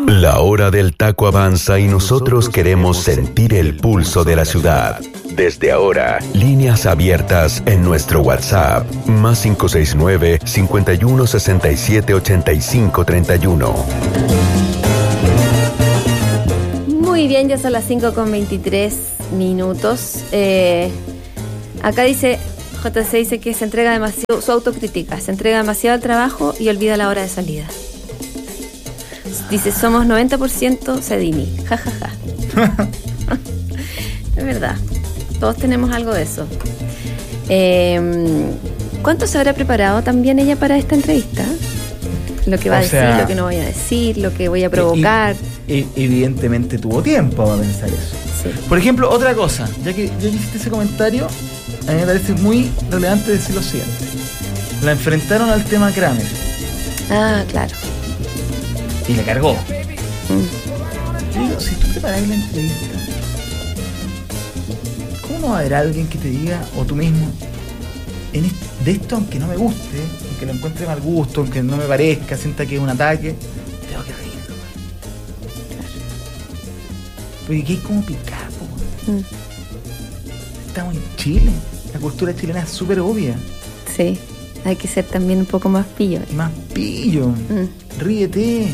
La hora del taco avanza y nosotros queremos sentir el pulso de la ciudad. Desde ahora, líneas abiertas en nuestro WhatsApp, más 569-5167-8531. Muy bien, ya son las 5:23. Acá dice, JC dice que se entrega demasiado, su autocrítica, se entrega demasiado al trabajo y olvida la hora de salida. Dice, somos 90% Cedini, jajaja. Es verdad, todos tenemos algo de eso. ¿Cuánto se habrá preparado también ella para esta entrevista? Lo que va a decir, lo que no voy a decir, lo que voy a provocar. Evidentemente tuvo tiempo para pensar eso. Sí. Por ejemplo, otra cosa, ya que hiciste ese comentario, a mí me parece muy relevante decir lo siguiente. La enfrentaron al tema Kramer. Ah, claro. Y le cargó. Yo digo, si tú preparas la entrevista, ¿cómo no va a haber alguien que te diga, o tú mismo, de esto, aunque no me guste, aunque lo encuentre mal gusto, aunque no me parezca, sienta que es un ataque, tengo que reírlo? Pero ¿qué hay como picar, po? Estamos en Chile. La cultura chilena es súper obvia. Sí, hay que ser también un poco más pillo. Más pillo. Ríete.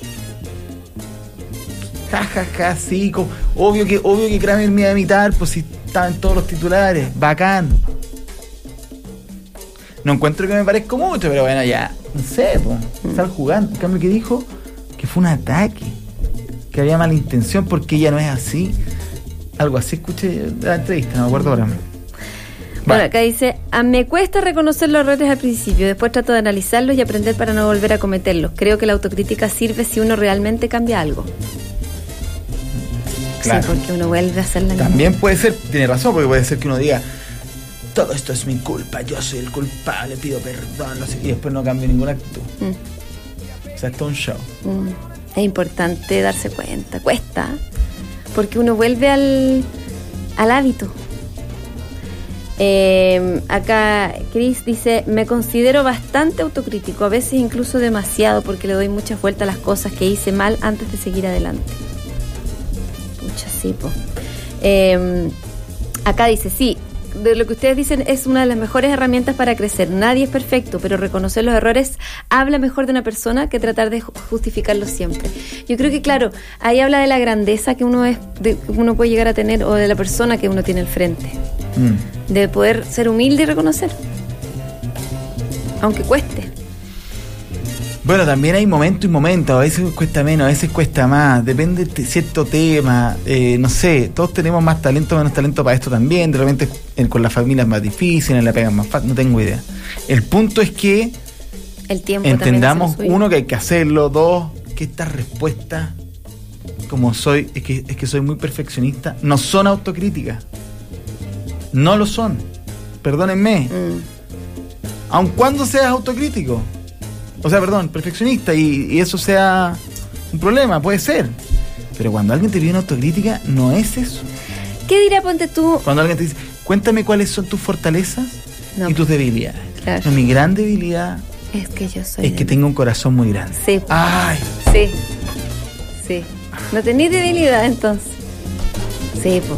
Ja, sí. Obvio que Kramer me iba a imitar, pues si estaba en todos los titulares. Bacán. No encuentro que me parezca mucho, pero bueno, ya. No sé, pues. Estar jugando. En cambio, que dijo que fue un ataque. Que había mala intención porque ella no es así. Algo así escuché la entrevista, no me acuerdo ahora. Bueno, acá dice, me cuesta reconocer los errores al principio, después trato de analizarlos y aprender para no volver a cometerlos. Creo que la autocrítica sirve si uno realmente cambia algo. Claro. Sí, porque uno vuelve a hacer la misma. También puede ser, tiene razón, porque puede ser que uno diga, todo esto es mi culpa, yo soy el culpable, pido perdón, no sé, y después no cambio ninguna actitud. O sea, esto es un show. Es importante darse cuenta, cuesta, porque uno vuelve al hábito. Acá Chris dice, me considero bastante autocrítico, a veces incluso demasiado, porque le doy muchas vueltas a las cosas que hice mal antes de seguir adelante. Pucha, sí, po. Acá dice, sí, de lo que ustedes dicen es una de las mejores herramientas para crecer. Nadie es perfecto, pero reconocer los errores habla mejor de una persona que tratar de justificarlos siempre. Yo creo que, claro, ahí habla de la grandeza que uno puede llegar a tener, o de la persona que uno tiene al frente. De poder ser humilde y reconocer, aunque cueste. Bueno, también hay momento y momento. A veces cuesta menos, a veces cuesta más. Depende de cierto tema. No sé, todos tenemos más talento, menos talento para esto también. De repente con la familia es más difícil, en la pega es más fácil. No tengo idea. El punto es que el tiempo entendamos, uno, que hay que hacerlo. Dos, que estas respuestas, como soy, es que soy muy perfeccionista, no son autocríticas. No lo son. Perdónenme. Aun cuando seas autocrítico. O sea, perdón, perfeccionista, y eso sea un problema, puede ser. Pero cuando alguien te pide una autocrítica, no es eso. ¿Qué dirá, ponte tú? Cuando alguien te dice, cuéntame cuáles son tus fortalezas y tus debilidades. Claro. No, mi gran debilidad es que yo soy. Es que tengo un corazón muy grande. Sí. Ay. Sí. ¿No tenés debilidad entonces? Sí, po.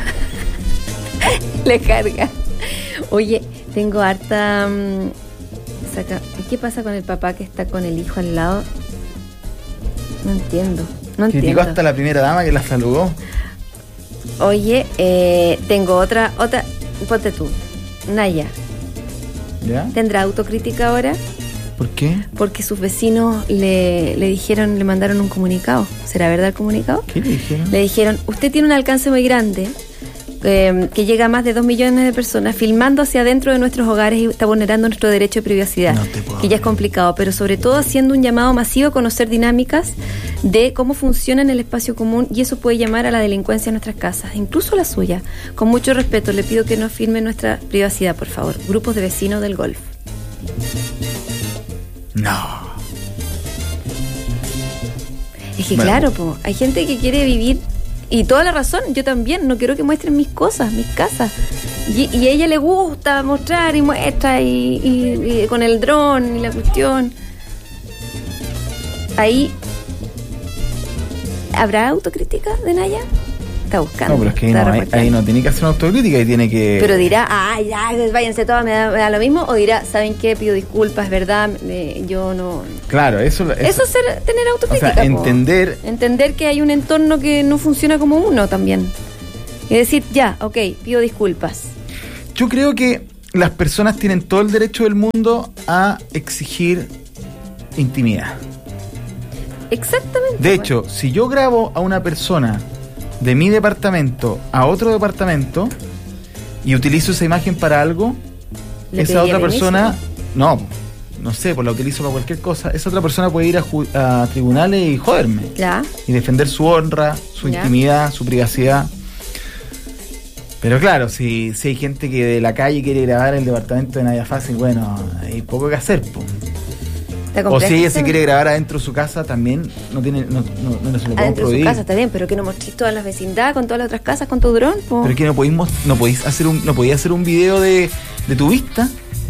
Le carga. Oye, tengo harta... ¿Qué pasa con el papá que está con el hijo al lado? No entiendo. Criticó hasta la primera dama que la saludó. Oye, tengo otra. Ponte tú, Naya. ¿Ya? ¿Tendrá autocrítica ahora? ¿Por qué? Porque sus vecinos le dijeron, le mandaron un comunicado. ¿Será verdad el comunicado? ¿Qué le dijeron? Le dijeron, usted tiene un alcance muy grande, que llega a más de 2 millones de personas, filmando hacia adentro de nuestros hogares y está vulnerando nuestro derecho de privacidad, que ya es complicado, pero sobre todo haciendo un llamado masivo a conocer dinámicas de cómo funciona en el espacio común, y eso puede llamar a la delincuencia en nuestras casas, incluso la suya. Con mucho respeto, le pido que no firmen nuestra privacidad, por favor. Grupos de vecinos del Golf. No. Es que claro, hay gente que quiere vivir. Y toda la razón, yo también, no quiero que muestren mis cosas, mis casas. Y a ella le gusta mostrar y muestra, y con el dron y la cuestión. Ahí ¿Habrá autocrítica de Naya? Está buscando. No, pero es que ahí no tiene que hacer una autocrítica y tiene que... Pero dirá, ya, váyanse todas, me da lo mismo. O dirá, ¿saben qué? Pido disculpas, ¿verdad? Yo no... Claro, eso es tener autocrítica. O sea, entender que hay un entorno que no funciona como uno también. Y decir, ya, ok, pido disculpas. Yo creo que las personas tienen todo el derecho del mundo a exigir intimidad. Exactamente. De hecho, si yo grabo a una persona de mi departamento a otro departamento y utilizo esa imagen para algo, esa otra persona, no sé, pues la utilizo para cualquier cosa, esa otra persona puede ir a tribunales y joderme. Ya. Y defender su honra, su intimidad, su privacidad. Pero claro, si hay gente que de la calle quiere grabar el departamento de Naya Fácil, bueno, hay poco que hacer, pues. O si ella se quiere grabar adentro de su casa, también no se lo podemos prohibir. Adentro de su casa está bien, pero que no mostrís todas las vecindades con todas las otras casas con tu dron, po. Pero es que no podías hacer un video de tu vista.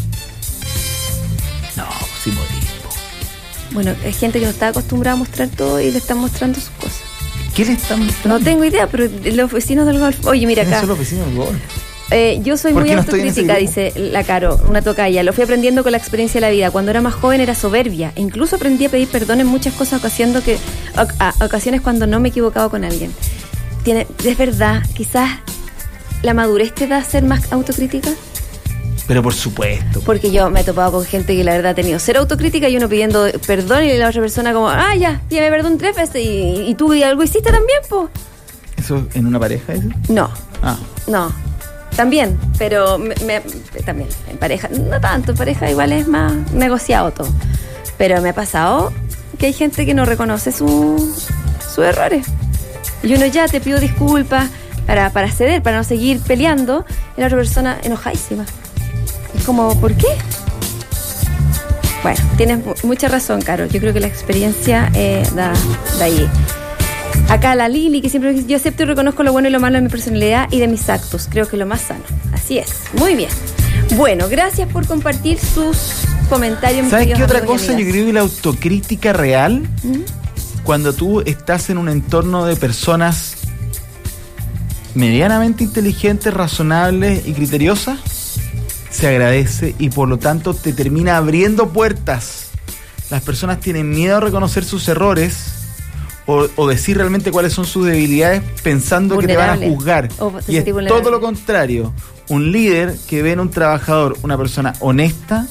No, sí podís, po. Bueno, hay gente que no está acostumbrada a mostrar todo y le están mostrando sus cosas. ¿Qué le están mostrando? No tengo idea, pero los vecinos del golf. Oye, mira acá. ¿Quiénes son los vecinos del golf? Yo soy muy autocrítica, dice la Caro, una tocaya. Lo fui aprendiendo con la experiencia de la vida. Cuando era más joven era soberbia. E incluso aprendí a pedir perdón en muchas cosas, ocasiones cuando no me he equivocado con alguien. Es verdad, quizás la madurez te da a ser más autocrítica. Pero por supuesto. Porque yo me he topado con gente que la verdad ha tenido cero autocrítica y uno pidiendo perdón y la otra persona como, ya, pídeme perdón 3 veces y tú algo hiciste también, po. ¿Eso en una pareja eso? No. No. También, pero también en pareja, no tanto, en pareja igual es más negociado todo. Pero me ha pasado que hay gente que no reconoce sus errores. Y uno ya te pido disculpas para ceder, para no seguir peleando, y la otra persona enojadísima. Es como, ¿por qué? Bueno, tienes mucha razón, Caro. Yo creo que la experiencia da ahí. Acá la Lili, que siempre dice, yo acepto y reconozco lo bueno y lo malo de mi personalidad y de mis actos. Creo que lo más sano. Así es. Muy bien. Bueno, gracias por compartir sus comentarios. ¿Sabes qué otra cosa? Yo creo que la autocrítica real, cuando tú estás en un entorno de personas medianamente inteligentes, razonables y criteriosas, se agradece y por lo tanto te termina abriendo puertas. Las personas tienen miedo a reconocer sus errores o decir realmente cuáles son sus debilidades pensando que te van a juzgar. Y es todo lo contrario. Un líder que ve en un trabajador una persona honesta,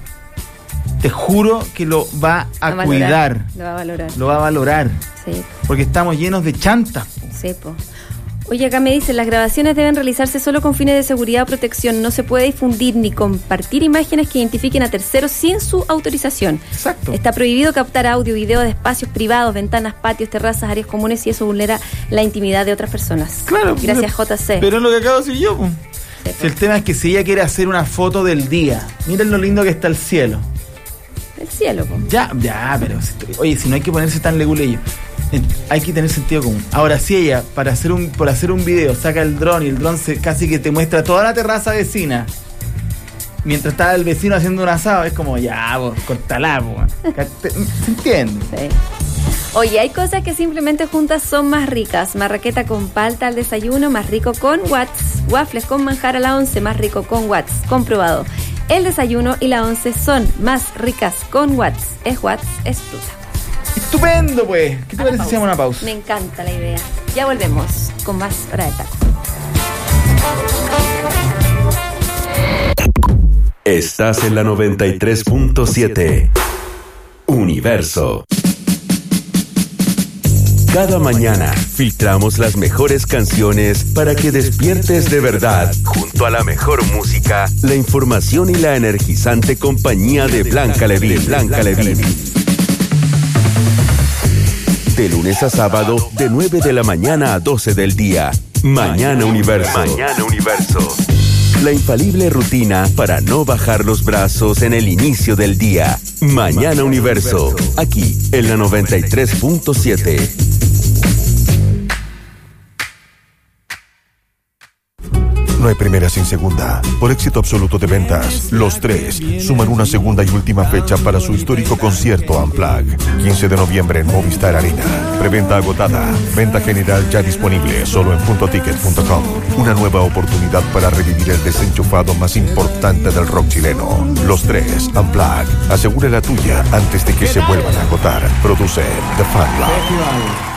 te juro que lo va a cuidar. Lo va a valorar. Lo va a valorar. Sí. Porque estamos llenos de chantas. Sí, po. Oye, acá me dicen, las grabaciones deben realizarse solo con fines de seguridad o protección. No se puede difundir ni compartir imágenes que identifiquen a terceros sin su autorización. Exacto. Está prohibido captar audio, video de espacios privados, ventanas, patios, terrazas, áreas comunes, y eso vulnera la intimidad de otras personas. Claro. Gracias, JC. Pero es lo que acabo de decir yo. Sí, si el tema es que si ella quiere hacer una foto del día, miren lo lindo que está el cielo. El cielo, po. Ya, pero... Oye, si no hay que ponerse tan leguleyo. Hay que tener sentido común. Ahora, si ella, por hacer un video, saca el dron y el dron casi que te muestra toda la terraza vecina, mientras está el vecino haciendo un asado, es como, ya, vos, cortala, ¿se entiende? Sí. Oye, hay cosas que simplemente juntas son más ricas. Marraqueta con palta al desayuno, más rico con Watts. Waffles con manjar a la 11, más rico con Watts. Comprobado. El desayuno y la 11 son más ricas con Watts. Es Watts, es fruta. ¡Estupendo, pues! ¿Qué te parece si hacemos una pausa? Me encanta la idea. Ya volvemos con más Hora de Taco. Estás en la 93.7. Universo. Cada mañana filtramos las mejores canciones para que despiertes de verdad. Junto a la mejor música, la información y la energizante compañía de Blanca Levín. De lunes a sábado, de 9 de la mañana a 12 del día. Mañana Universo. La infalible rutina para no bajar los brazos en el inicio del día. Mañana Universo. Aquí, en la 93.7. No hay primera sin segunda. Por éxito absoluto de ventas, Los Tres suman una segunda y última fecha para su histórico concierto Unplugged. 15 de noviembre en Movistar Arena. Preventa agotada. Venta general ya disponible solo en puntoticket.com. Una nueva oportunidad para revivir el desenchufado más importante del rock chileno. Los Tres Unplugged. Asegura la tuya antes de que se vuelvan a agotar. Produce The Fan Club.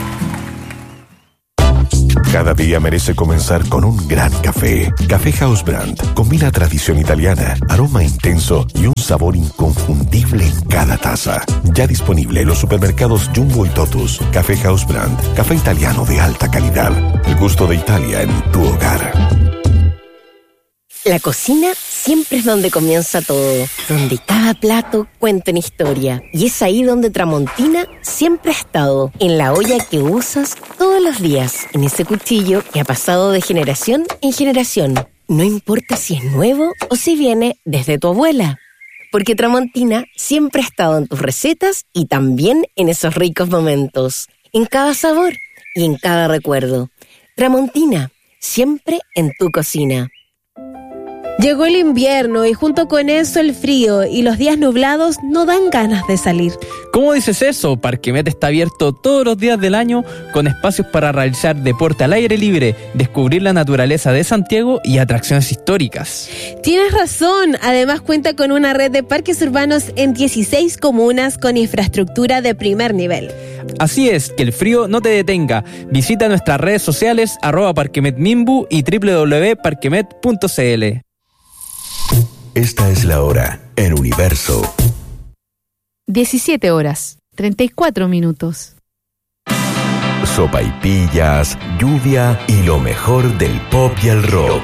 Cada día merece comenzar con un gran café. Café House Brand combina tradición italiana, aroma intenso y un sabor inconfundible en cada taza. Ya disponible en los supermercados Jumbo y Totus. Café House Brand, café italiano de alta calidad. El gusto de Italia en tu hogar. La cocina siempre es donde comienza todo, donde cada plato cuenta una historia. Y es ahí donde Tramontina siempre ha estado, en la olla que usas todos los días, en ese cuchillo que ha pasado de generación en generación. No importa si es nuevo o si viene desde tu abuela, porque Tramontina siempre ha estado en tus recetas y también en esos ricos momentos, en cada sabor y en cada recuerdo. Tramontina, siempre en tu cocina. Llegó el invierno y junto con eso el frío y los días nublados no dan ganas de salir. ¿Cómo dices eso? Parquemet está abierto todos los días del año con espacios para realizar deporte al aire libre, descubrir la naturaleza de Santiago y atracciones históricas. Tienes razón, además cuenta con una red de parques urbanos en 16 comunas con infraestructura de primer nivel. Así es, que el frío no te detenga. Visita nuestras redes sociales @parquemetmimbu y www.parquemet.cl. Esta es la hora en Universo. 17 horas, 34 minutos. Sopaipillas, lluvia y lo mejor del pop y el rock.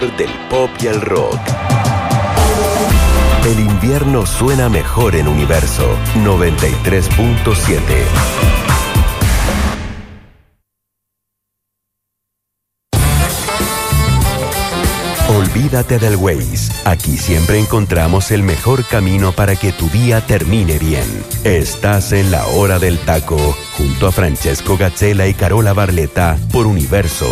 El invierno suena mejor en Universo 93.7. Olvídate del Waze. Aquí siempre encontramos el mejor camino para que tu día termine bien. Estás en la hora del taco, junto a Francesco Gazzella y Carola Barletta por Universo.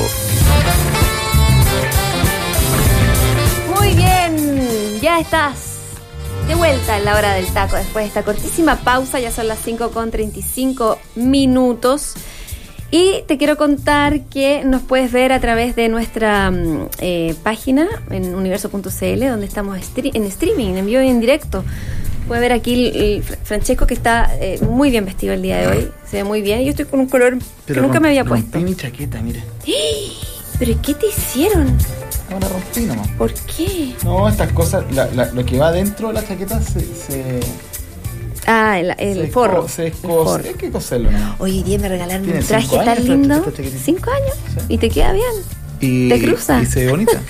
Muy bien, ya estás de vuelta en la hora del taco. Después de esta cortísima pausa, ya son las 5:35 minutos. Y te quiero contar que nos puedes ver a través de nuestra página en universo.cl, donde estamos en streaming, en vivo y en directo. Puedes ver aquí el Francesco, que está muy bien vestido el día de hoy. Se ve muy bien. Yo estoy con un color que nunca me había puesto. Rompí mi chaqueta, mire. ¿Pero qué te hicieron? No la rompí nomás. ¿Por qué? No, estas cosas, lo que va dentro de la chaqueta se el forro. Se escoce. Hay que coserlo, ¿no? Hoy día me regalaron un traje tan lindo. 5 años. Sí. Y te queda bien. Te cruza. Y se ve bonita.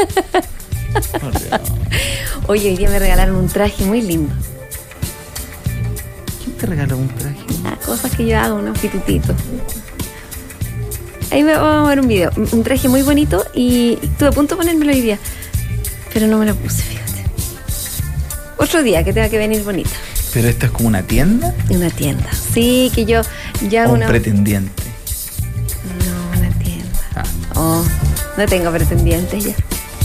Hoy día me regalaron un traje muy lindo. ¿Quién te regaló un traje? Cosas que yo hago, unos pitutitos. Ahí vamos a ver un video. Un traje muy bonito y estuve a punto de ponérmelo hoy día, pero no me lo puse, fíjate. Otro día que tenga que venir bonita. ¿Pero esto es como una tienda? Una tienda. Sí, que yo ya ¿O un pretendiente? No, una tienda. No tengo pretendientes ya.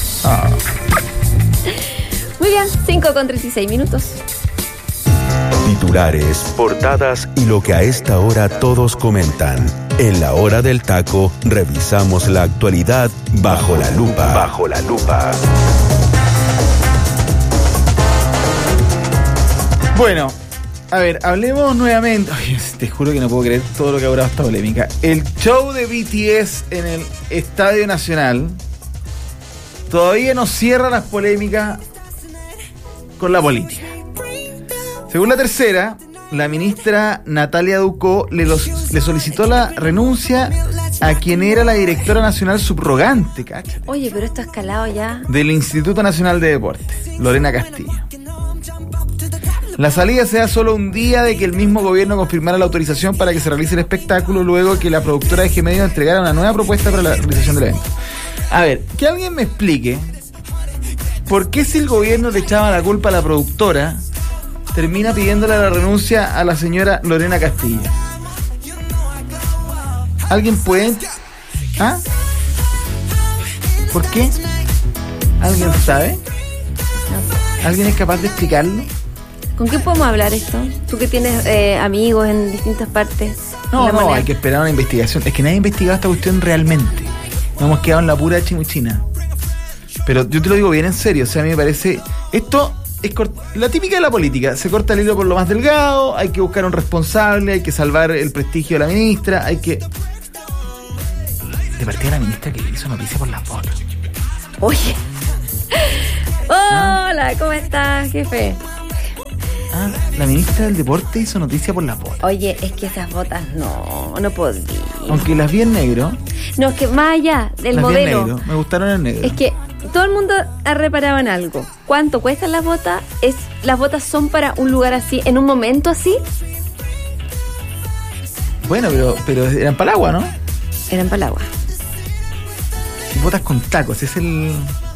Muy bien, 5:36 minutos. Titulares, portadas y lo que a esta hora todos comentan. En la hora del taco, revisamos la actualidad bajo la lupa. Bueno, a ver, hablemos nuevamente. Ay, te juro que no puedo creer todo lo que ha durado esta polémica. El show de BTS en el Estadio Nacional todavía no cierra las polémicas con la política. Según La Tercera, la ministra Natalia Ducó le solicitó la renuncia a quien era la directora nacional subrogante, ¿cacha? Oye, pero esto ha escalado ya. Del Instituto Nacional de Deportes, Lorena Castillo. La salida se da solo un día de que el mismo gobierno confirmara la autorización para que se realice el espectáculo, luego que la productora de G-Medio entregara una nueva propuesta para la realización del evento. A ver, que alguien me explique por qué, si el gobierno le echaba la culpa a la productora, termina pidiéndole la renuncia a la señora Lorena Castillo. ¿Alguien puede? ¿Ah? ¿Por qué? ¿Alguien sabe? ¿Alguien es capaz de explicarlo? ¿Con qué podemos hablar esto? Tú que tienes amigos en distintas partes. No, hay que esperar una investigación. Es que nadie ha investigado esta cuestión realmente. Nos hemos quedado en la pura chimuchina. Pero yo te lo digo bien en serio. O sea, a mí me parece... Esto es la típica de la política. Se corta el hilo por lo más delgado, hay que buscar un responsable, hay que salvar el prestigio de la ministra, hay que... De partida la ministra que hizo noticia por las botas. Oye. Hola, ¿cómo estás, jefe? La ministra del Deporte hizo noticia por las botas. Oye, es que esas botas no podía. Aunque las vi en negro. No, es que más allá del las modelo. Vi en negro. Me gustaron en negro. Es que todo el mundo ha reparado en algo. ¿Cuánto cuestan las botas? Las botas son para un lugar así, en un momento así. Bueno, pero eran para el agua, ¿no? Eran para el agua. Botas con tacos, es el...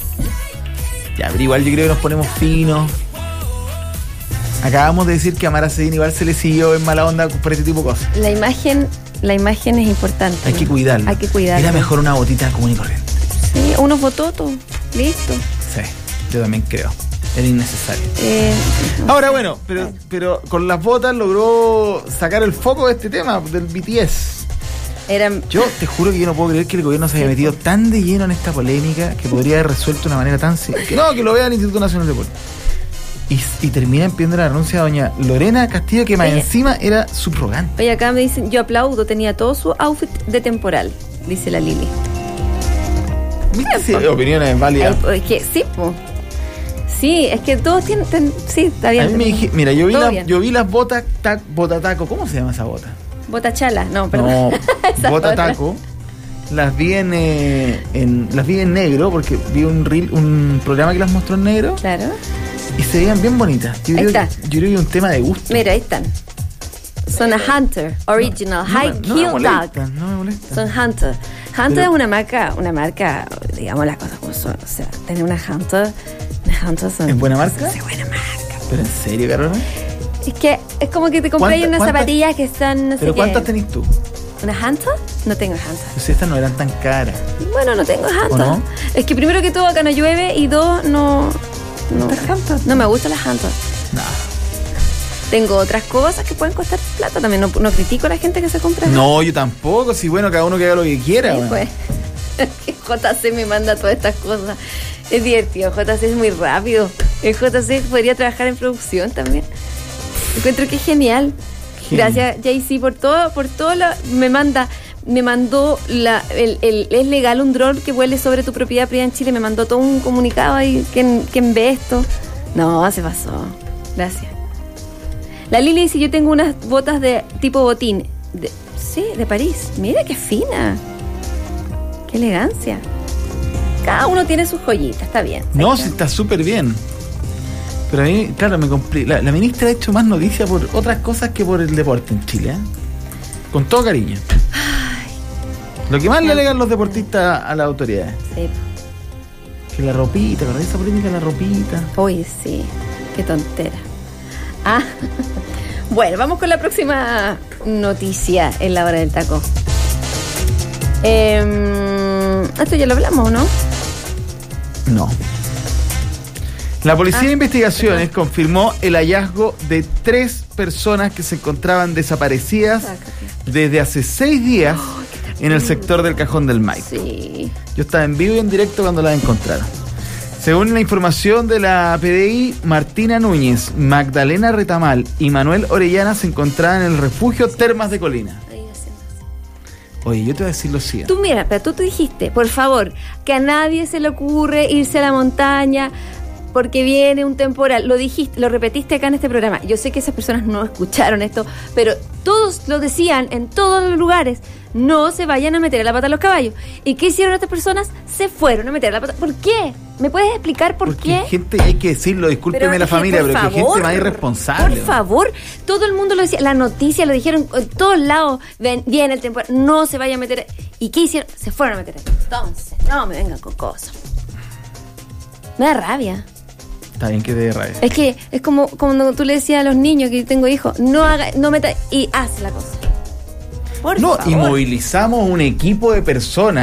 Ya, pero igual yo creo que nos ponemos finos. Acabamos de decir que a Mara Cedini igual se le siguió en mala onda por este tipo de cosas. La imagen es importante. Hay que cuidarla. Hay que cuidarla. Era mejor una botita común y corriente. Sí, unos fototos. Listo. Sí, yo también creo. Era innecesario. Ahora bueno, pero con las botas logró sacar el foco de este tema, del BTS. Yo te juro que yo no puedo creer que el gobierno se haya metido tan de lleno en esta polémica que podría haber resuelto de una manera tan simple. Que lo vea el Instituto Nacional de Deporte. Y termina pidiendo la renuncia a doña Lorena Castillo, que más encima era subrogante. Oye, acá me dicen, yo aplaudo, tenía todo su outfit de temporal, dice la Lili. ¿Viste si opiniones válidas? Es que sí, po. Sí, es que todos tienen... sí, está bien. A mí me dije, mira, yo vi las botas taco. ¿Cómo se llama esa bota? Bota chala, no, perdón. No, bota taco. Las vi en negro, porque vi un programa que las mostró en negro. Claro. Y se veían bien bonitas. Yo creo que es un tema de gusto. Mira, ahí están. Son a Hunter Original High Heel Dog. No me molestan. Son Hunter. Hunter es una marca, digamos las cosas como son. O sea, tener una Hunter son... ¿Es buena marca? Es buena marca. ¿Pero en serio, Carona? Es que es como que te compré unas zapatillas que están... ¿Pero cuántas tenés tú? ¿Una Hunter? No tengo Hunter. Pues estas no eran tan caras. Bueno, no tengo Hunter. ¿No? Es que primero que todo acá no llueve y dos, no me gustan las Hunter. No. Tengo otras cosas que pueden costar plata también. No critico a la gente que se compra. No, yo tampoco. Si bueno, cada uno que haga lo que quiera. Sí, pues. JC me manda todas estas cosas. Es divertido. JC es muy rápido. El JC podría trabajar en producción también. Encuentro que es genial. Gracias, JC, por todo me mandó es legal un dron que vuele sobre tu propiedad privada en Chile. Me mandó todo un comunicado ahí. ¿Quién ve esto? No, se pasó. Gracias. La Lili dice, yo tengo unas botas de tipo botín. De París. Mira qué fina. Qué elegancia. Cada uno tiene sus joyitas, está bien. No, sí, está súper bien. Pero a mí, claro, me compré. La ministra ha hecho más noticia por otras cosas que por el deporte en Chile, ¿eh? Con todo cariño. Ay, lo que más le alegan los deportistas a las autoridades. Sí. Que la ropita, ¿verdad? Esa polémica de la ropita. Uy, sí. Qué tontera. Bueno, vamos con la próxima noticia en la hora del taco. Esto ya lo hablamos, ¿no? No. La Policía de Investigaciones confirmó el hallazgo de 3 personas que se encontraban desaparecidas desde hace 6 días en el sector del Cajón del Maipo. Sí. Yo estaba en vivo y en directo cuando las encontraron. Según la información de la PDI, Martina Núñez, Magdalena Retamal y Manuel Orellana se encontraban en el refugio Termas de Colina. Oye, yo te voy a decir lo siguiente. Tú mira, pero tú te dijiste, por favor, que a nadie se le ocurre irse a la montaña porque viene un temporal. Lo dijiste, lo repetiste acá en este programa. Yo sé que esas personas no escucharon esto, pero todos lo decían en todos los lugares. No se vayan a meter la pata a los caballos. ¿Y qué hicieron estas personas? Se fueron a meter la pata. ¿Por qué? ¿Me puedes explicar por qué? Gente, hay que decirlo, discúlpeme la familia, pero que gente más irresponsable. Por favor, todo el mundo lo decía, la noticia lo dijeron en todos lados, viene el temporal, no se vayan a meter. ¿Y qué hicieron? Se fueron a meter. Entonces, no me vengan con cosas. Me da rabia. Está bien que te dé rabia. Es que es como cuando tú le decías a los niños que tengo hijos, no meta y haz la cosa. Por favor. Y movilizamos un equipo de personas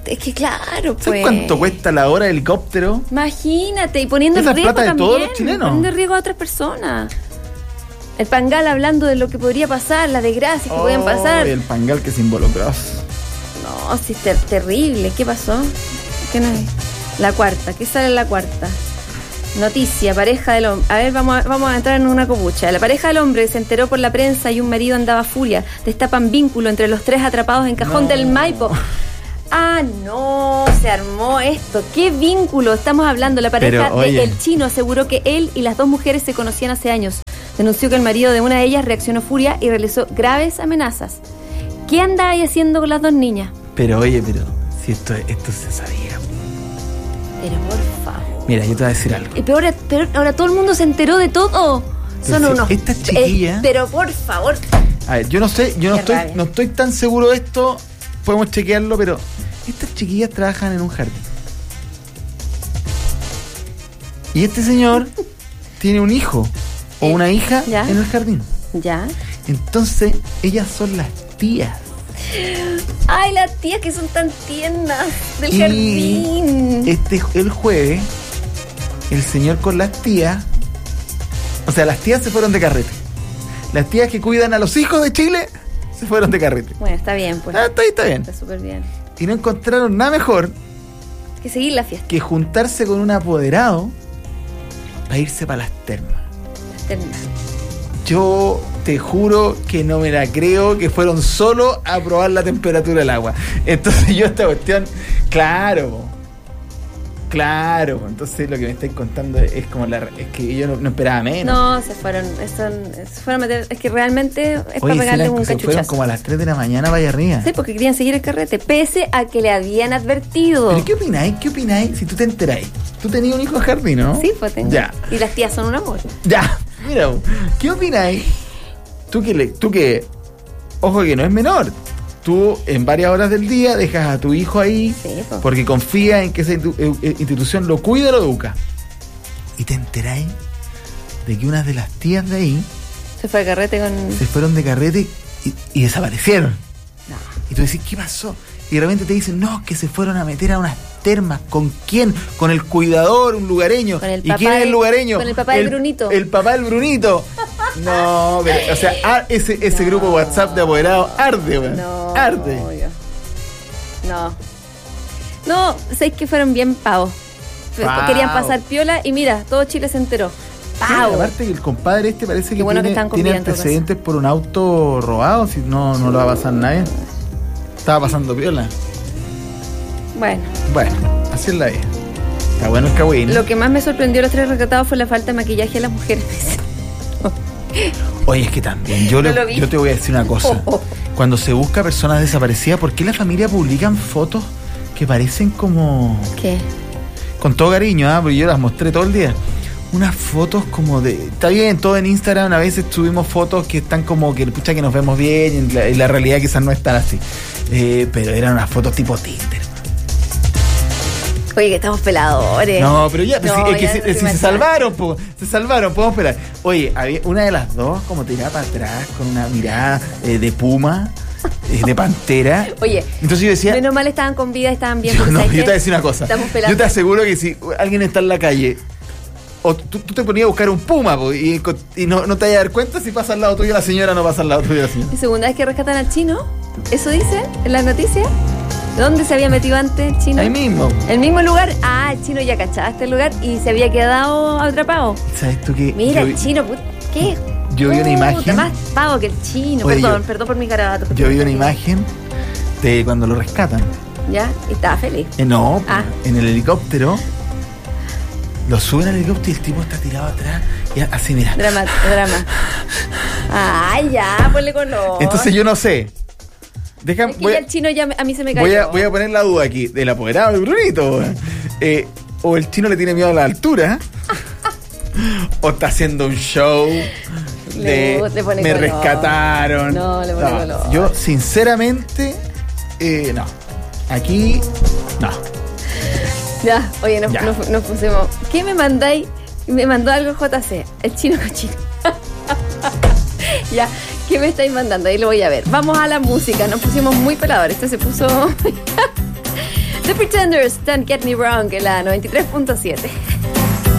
Es que claro, pues. ¿Sabes cuánto cuesta la hora de helicóptero? Imagínate, y poniendo en Esa riesgo plata de también, todos los chilenos. poniendo en riesgo a otras personas. El Pangal hablando de lo que podría pasar, las desgracias que podían pasar. El Pangal que se involucró. No, sí, terrible. ¿Qué pasó? ¿Qué no es? La cuarta. ¿Qué sale en la cuarta? Noticia, pareja del hombre. A ver, vamos a entrar en una copucha. La pareja del hombre se enteró por la prensa y un marido andaba a furia. Destapan vínculo entre los tres atrapados en Cajón del Maipo. Ah, no, se armó esto. ¿Qué vínculo? Estamos hablando. La pareja del Chino aseguró que él y las dos mujeres se conocían hace años. Denunció que el marido de una de ellas reaccionó furia y realizó graves amenazas. ¿Qué anda ahí haciendo con las dos niñas? Pero si esto se sabía. Pero por favor. Mira, yo te voy a decir algo. Pero ahora todo el mundo se enteró de todo. Son unos... Esta chiquilla... pero por favor. A ver, yo no estoy tan seguro de esto. Podemos chequearlo, pero estas chiquillas trabajan en un jardín. Y este señor tiene un hijo o una hija en el jardín. Ya. Entonces, ellas son las tías. Ay, las tías que son tan tiernas del jardín. El jueves, el señor con las tías, o sea, las tías se fueron de carrete. Las tías que cuidan a los hijos de Chile se fueron de carrete. Bueno, está bien, pues. Está bien. Está súper bien. Y no encontraron nada mejor que seguir la fiesta. Que juntarse con un apoderado para irse para las termas. Las termas. Yo te juro que no me la creo que fueron solo a probar la temperatura del agua. Entonces yo esta cuestión, claro. Entonces lo que me estáis contando es como es que yo no esperaba menos. No, se fueron a meter, es que realmente es para pegarle un cachuchazo. Se fueron como a las 3 de la mañana para allá arriba. Sí, porque querían seguir el carrete, pese a que le habían advertido. ¿Pero qué opináis si tú te enteráis? Tú tenías un hijo de jardín, ¿no? Sí, pues tengo. Ya. Y las tías son un amor. Ya. Mira, ¿qué opináis? Tú que, ojo que no es menor, tú en varias horas del día dejas a tu hijo ahí porque confía en que esa institución lo cuida, lo educa. Y te enteráis de que una de las tías de ahí se fueron de carrete y desaparecieron. No. Y tú decís, ¿qué pasó? Y de repente te dicen, no, que se fueron a meter a unas termas. ¿Con quién? Con el cuidador, un lugareño. ¿Y quién es el lugareño? Con el papá del Brunito. El papá del Brunito. No, pero, o sea, ese grupo WhatsApp de apoderados arde, weón. Arde. No, sé que fueron bien pavos. Querían pasar piola y mira, todo Chile se enteró. Pau. Sí, aparte que el compadre parece que tiene antecedentes por un auto robado, si no lo va a pasar nadie. Estaba pasando piola. Bueno, así es la vida. Está bueno el cagüín. Lo que más me sorprendió a los tres rescatados fue la falta de maquillaje de las mujeres. Oye, es que también, yo te voy a decir una cosa. Cuando se busca personas desaparecidas, ¿por qué la familia publican fotos que parecen como... ¿Qué? Con todo cariño, porque yo las mostré todo el día. Unas fotos como de... Está bien, todo en Instagram, a veces subimos fotos que están como que nos vemos bien y la realidad quizás no es tan así. Pero eran unas fotos tipo Tinder. Oye, que estamos peladores. No, pero ya, se salvaron, podemos pelar. Oye, había una de las dos como tirada para atrás con una mirada de puma, de pantera. Oye, entonces yo decía, menos mal estaban con vida, estaban bien. Yo te voy a decir una cosa. Yo te aseguro que si alguien está en la calle, o tú te ponías a buscar un puma y no te vas a dar cuenta si pasa al lado tuyo la señora o no pasa al lado tuyo la señora. ¿Y segunda vez que rescatan al chino? ¿Eso dice en las noticias? ¿Dónde se había metido antes el chino? Ahí mismo. ¿El mismo lugar? Ah, el chino ya cachaba este lugar y se había quedado atrapado. ¿Sabes tú qué? Mira, el chino, ¿qué? Yo vi una imagen. Más pavo que el chino. Oye, perdón por mi garabato. Yo vi una imagen de cuando lo rescatan. ¿Ya? Y estaba feliz. No, en el helicóptero. Lo suben al helicóptero y el tipo está tirado atrás y así, mira. Drama. Ay, ya, ponle color. Entonces yo no sé. Es que ya el chino ya a mí se me cayó. Voy a poner la duda aquí. ¿Del apoderado del Brunito? ¿O el chino le tiene miedo a la altura? ¿O está haciendo un show? Me color. Rescataron. No, le pone color. Yo, sinceramente, no. Aquí, no. Ya, oye, nos pusimos. ¿Qué me mandáis? Me mandó algo JC, el chino cochino. Ya, ¿qué me estáis mandando? Ahí lo voy a ver. Vamos a la música, nos pusimos muy peladores. Esto se puso... The Pretenders, Don't Get Me Wrong, en la 93.7.